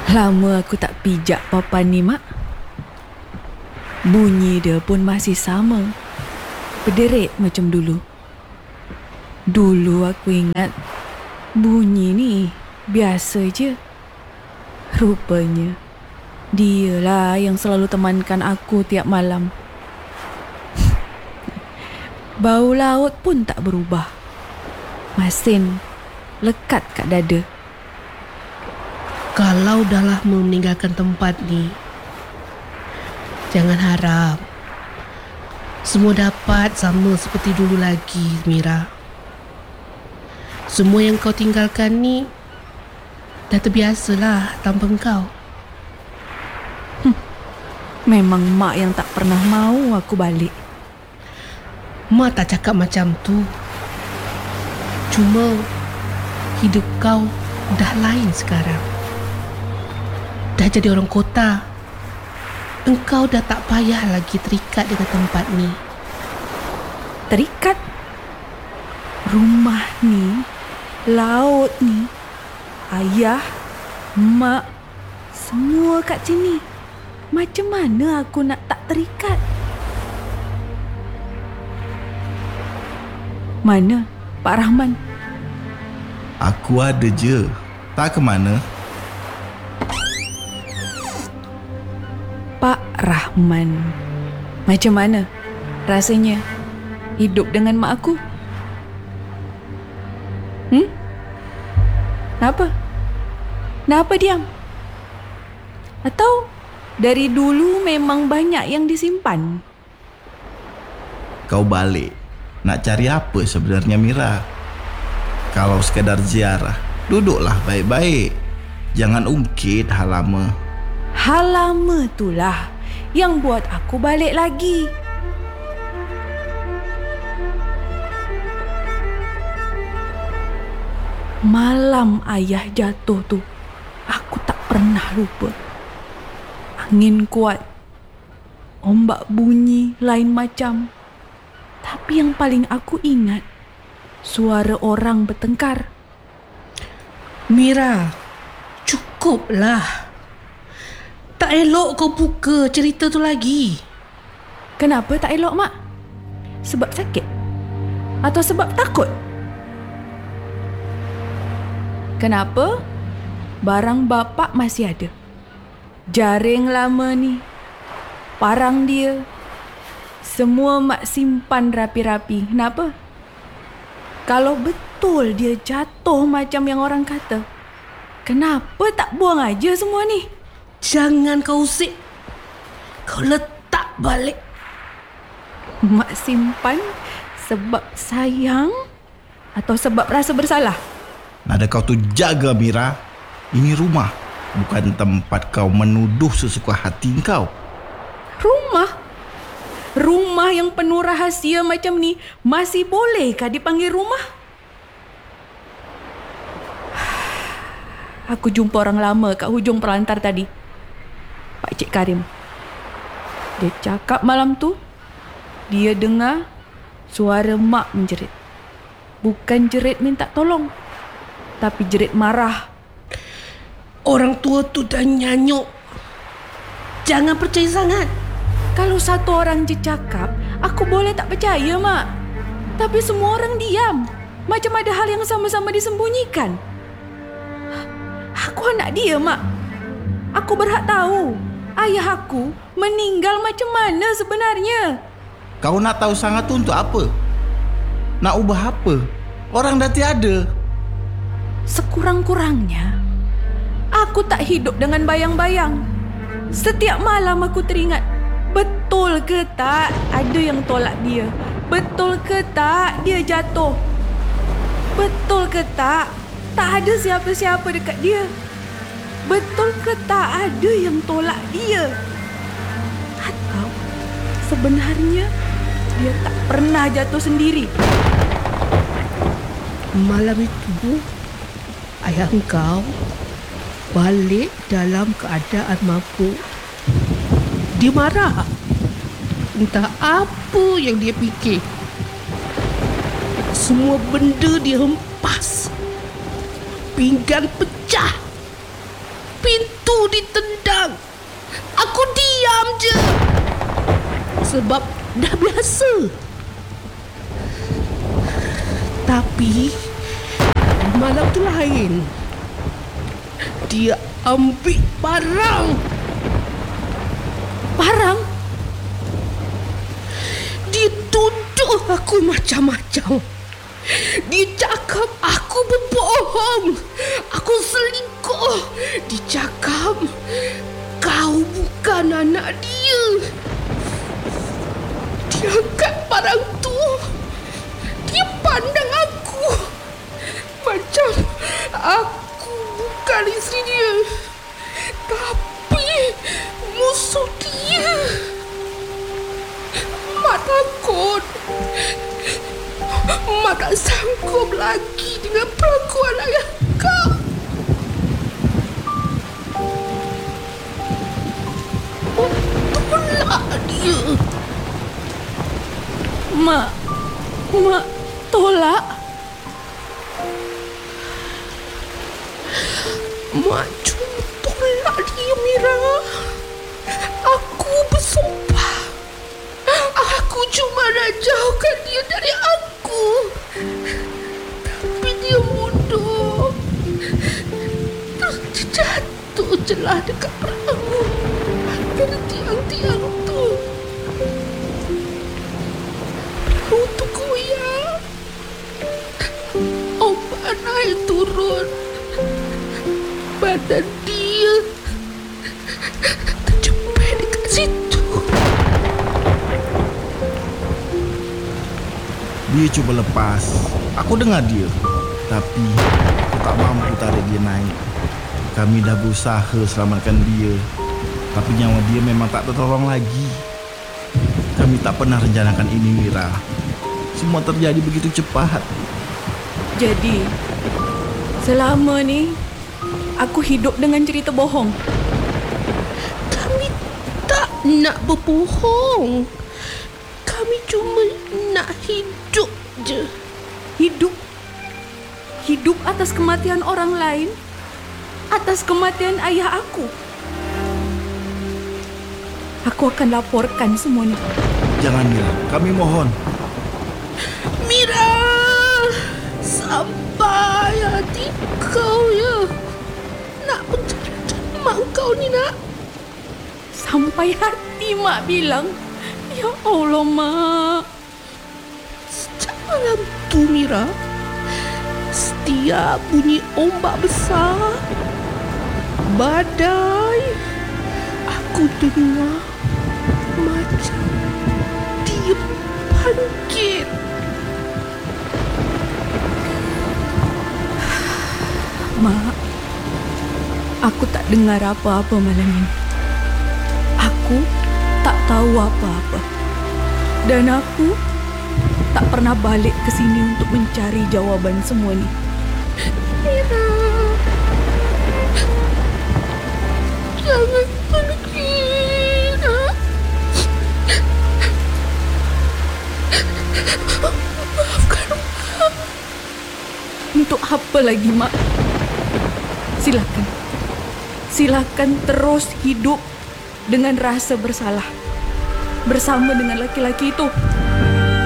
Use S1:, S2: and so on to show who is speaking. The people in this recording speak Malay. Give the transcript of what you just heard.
S1: Lama aku tak pijak papan ni, Mak. Bunyi dia pun masih sama. Berderit macam dulu. Dulu aku ingat bunyi ni biasa je. Rupanya dialah yang selalu temankan aku tiap malam. Bau laut pun tak berubah. Masin lekat kat dada.
S2: Kalau dah lama meninggalkan tempat ni, jangan harap semua dapat sama seperti dulu lagi, Mira. Semua yang kau tinggalkan ni dah terbiasalah tanpa kau.
S1: Memang mak yang tak pernah mau aku balik.
S2: Mak tak cakap macam tu. Cuma hidup kau dah lain sekarang. Dah jadi orang kota. Engkau dah tak payah lagi terikat dengan tempat ni.
S1: Terikat? Rumah ni, laut ni, ayah, mak, semua kat sini. Macam mana aku nak tak terikat? Mana Pak Rahman?
S3: Aku ada je. Tak ke mana?
S1: Pak Rahman. Macam mana rasanya hidup dengan mak aku? Kenapa? Kenapa diam? Atau dari dulu memang banyak yang disimpan?
S3: Kau balik. Nak cari apa sebenarnya, Mira? Kalau sekadar ziarah, duduklah baik-baik. Jangan ungkit hal lama.
S1: Hal lama itulah yang buat aku balik lagi. Malam ayah jatuh tu, aku tak pernah lupa. Angin kuat, ombak bunyi lain macam. Tapi yang paling aku ingat, suara orang bertengkar.
S2: Mira, cukuplah. Tak elok kau buka cerita tu lagi.
S1: Kenapa tak elok, Mak? Sebab sakit? Atau sebab takut? Kenapa? Barang bapak masih ada. Jaring lama ni, parang dia, semua mak simpan rapi-rapi. Kenapa? Kalau betul dia jatuh macam yang orang kata, kenapa tak buang aja semua ni?
S2: Jangan kau usik. Kau letak balik.
S1: Mak simpan sebab sayang atau sebab rasa bersalah?
S3: Nada kau tu jaga, Mira. Ini rumah, bukan tempat kau menuduh sesuka hati kau.
S1: Rumah? Rumah yang penuh rahasia macam ni masih bolehkah dipanggil rumah? Aku jumpa orang lama kat hujung pelantar tadi, Pak Cik Karim. Dia cakap malam tu dia dengar suara mak menjerit. Bukan jerit minta tolong, tapi jerit marah.
S2: Orang tua tu dah nyanyuk. Jangan percaya sangat.
S1: Kalau satu orang je cakap, aku boleh tak percaya, Mak. Tapi semua orang diam. Macam ada hal yang sama-sama disembunyikan. Aku anak dia, Mak. Aku berhak tahu ayah aku meninggal macam mana sebenarnya.
S3: Kau nak tahu sangat tu untuk apa? Nak ubah apa? Orang dah tiada.
S1: Sekurang-kurangnya, aku tak hidup dengan bayang-bayang. Setiap malam aku teringat, betul ke tak ada yang tolak dia? Betul ke tak dia jatuh? Betul ke tak ada siapa-siapa dekat dia? Betul ke tak ada yang tolak dia? Atau sebenarnya dia tak pernah jatuh sendiri?
S2: Malam itu ayah engkau balik dalam keadaan mabuk. Dia marah. Entah apa yang dia fikir. Semua benda dia hempas. Pinggan pecah. Pintu itu ditendang, aku diam je. Sebab dah biasa. Tapi malam tu lain. Dia ambil barang.
S1: Parang?
S2: Dia tuduh aku macam-macam. Dia cakap aku berbohong, aku selingkuh. Dia cakap kau bukan anak dia. Dia angkat barang tu. Dia pandang aku macam aku bukan isteri dia, tapi musuh dia. Mak takut. Mak tak sanggup lagi dengan perlakuan ayah kau. Tolak dia.
S1: Mak tolak?
S2: Mak cuma tolak dia, Mira. Aku bersumpah. Aku cuma nak jauhkan dia dari aku. Tapi dia bodoh. Terus dia jatuh celah dekat perahu antara tiang-tiang tu. Perahu tu goyang. Ombak naik turun. Badan dia terjepit dekat situ.
S3: Dia cuba lepas. Aku dengar dia. Tapi aku tak mampu tarik dia naik. Kami dah berusaha selamatkan dia. Tapi nyawa dia memang tak tertolong lagi. Kami tak pernah rencanakan ini, Mira. Semua terjadi begitu cepat.
S1: Jadi, selama ni aku hidup dengan cerita bohong.
S2: Kami tak nak berbohong. Kami cuma nak hidup je.
S1: Hidup? Hidup atas kematian orang lain? Atas kematian ayah aku? Aku akan laporkan semua ni.
S3: Jangan, Mira. Kami mohon.
S2: Mira, sampai hati kau ya. Nak penjarakan mak kau ni, nak.
S1: Sampai hati mak bilang. Ya Allah, Mak.
S2: Sejak malam tu, Mira, setiap bunyi ombak besar, badai, aku dengar macam dia bangkit.
S1: Mak, aku tak dengar apa-apa malam ini. Aku tak tahu apa-apa. Dan aku tak pernah balik ke sini untuk mencari jawapan semua ni.
S2: Mira, jangan pergi, nak. Maafkan Mak.
S1: Untuk apa lagi, Mak? Silakan. Silakan terus hidup dengan rasa bersalah bersama dengan laki-laki itu.